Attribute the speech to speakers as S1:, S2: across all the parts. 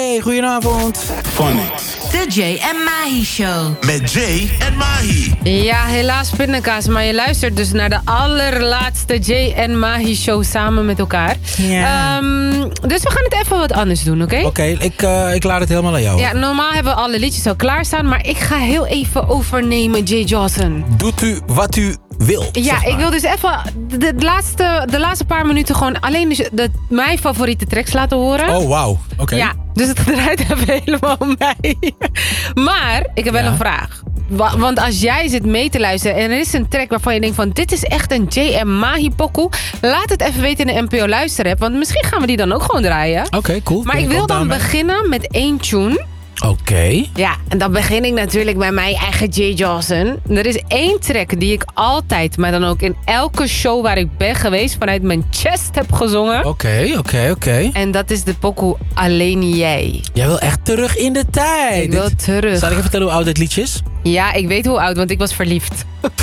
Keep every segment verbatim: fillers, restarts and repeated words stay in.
S1: Hey, goedenavond.
S2: Phonics.
S3: De Jay en Mahi Show.
S2: Met Jay en Mahi.
S4: Ja, helaas pindakaas, maar je luistert dus naar de allerlaatste Jay en Mahi Show samen met elkaar.
S1: Ja.
S4: Um, dus we gaan het even wat anders doen, oké?
S1: Oké, okay, ik, uh, ik laat het helemaal aan jou.
S4: Ja, normaal hebben we alle liedjes al klaarstaan, maar ik ga heel even overnemen, Jay Johnson.
S1: Doet u wat u wil.
S4: Ja, ik wil dus even de, de, laatste, de laatste paar minuten gewoon alleen de, de, mijn favoriete tracks laten horen.
S1: Oh, wauw. Oké. Okay.
S4: Ja, dus het draait even helemaal om mij. Maar ik heb wel
S1: ja.
S4: een vraag. Want als jij zit mee te luisteren en er is een track waarvan je denkt van dit is echt een Jay en Mahi pokoe, laat het even weten in de N P O luisterapp, want misschien gaan we die dan ook gewoon draaien.
S1: Oké, okay, cool.
S4: Maar
S1: ben
S4: ik wil dan mee? beginnen met één tune.
S1: Oké. Okay.
S4: Ja, en dan begin ik natuurlijk bij mijn eigen Jay Johnson. Er is één track die ik altijd, maar dan ook in elke show waar ik ben geweest, vanuit mijn chest heb gezongen.
S1: Oké, okay, oké, okay, oké. Okay.
S4: En dat is de pokoe Alleen Jij.
S1: Jij wil echt terug in de tijd.
S4: Ik wil terug.
S1: Zal ik even vertellen hoe oud dit liedje is?
S4: Ja, ik weet hoe oud, want ik was verliefd.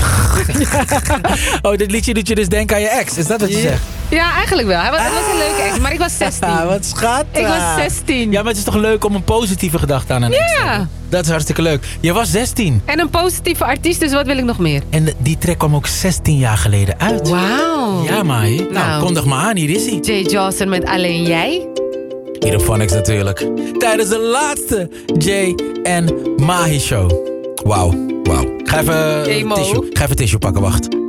S1: Oh, dit liedje doet je dus denken aan je ex. Is dat wat je
S4: ja.
S1: zegt?
S4: Ja, eigenlijk wel. Hij was, ah. was een leuke ex, maar ik was zestien.
S1: Ah, wat schat.
S4: Ik was zestien.
S1: Ja, maar het is toch leuk om een positieve gedachte aan een ex te hebben? Dat is hartstikke leuk. Je was zestien.
S4: En een positieve artiest, dus wat wil ik nog meer?
S1: En die track kwam ook zestien jaar geleden uit.
S4: Wauw.
S1: Ja, Mahi. Nou, nou, kondig maar aan. Hier is hij.
S4: Jay Johnson met Alleen Jij.
S1: Hier op Phonics natuurlijk. Tijdens de laatste Jay en Mahi show. Wauw, wauw. Ga even, tissue. Ga even tissue pakken, wacht.